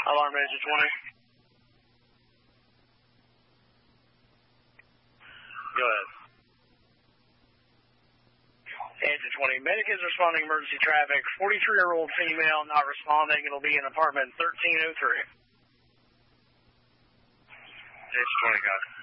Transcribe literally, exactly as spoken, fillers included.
Alarm Agent twenty. Go ahead. Agent twenty. Medic is responding emergency traffic. forty-three-year-old female not responding. It'll be in apartment thirteen oh three. Agent twenty, got it.